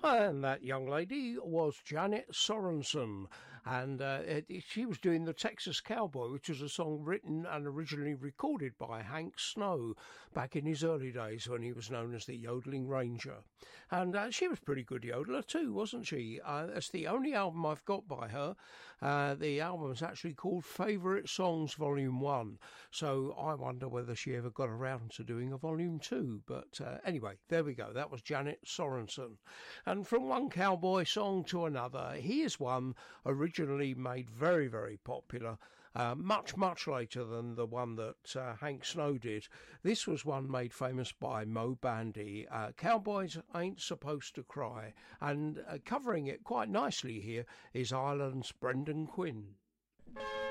And that young lady was Janet Sorensen, and she was doing the Texas Cowboy, which was a song written and originally recorded by Hank Snow back in his early days when he was known as the Yodeling Ranger. And she was a pretty good yodeler too, wasn't she? It's the only album I've got by her. The album is actually called Favourite Songs Volume 1, so I wonder whether she ever got around to doing a Volume 2. But anyway, there we go. That was Janet Sorensen. And from one cowboy song to another, here's one originally made very, very popular, much later than the one that Hank Snow did. This was one made famous by Mo Bandy, Cowboys Ain't Supposed to Cry, and covering it quite nicely here is Ireland's Brendan Quinn.